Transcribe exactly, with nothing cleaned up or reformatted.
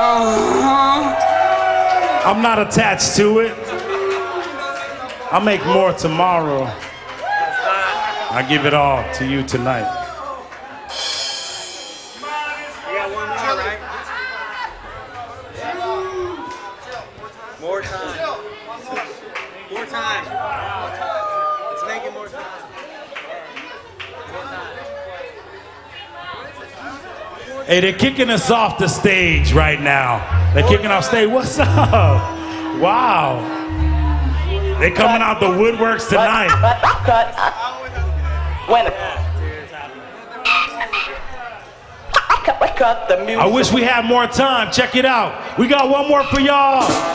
Uh-huh. I'm not attached to it. I'll make more tomorrow. I give it all to you tonight. More time. More time. Let's make it more time. Hey, they're kicking us off the stage right now. They're kicking off stage. What's up? Wow. They're coming out the woodworks tonight. Cut. When cut the music. I wish we had more time. Check it out. We got one more for y'all.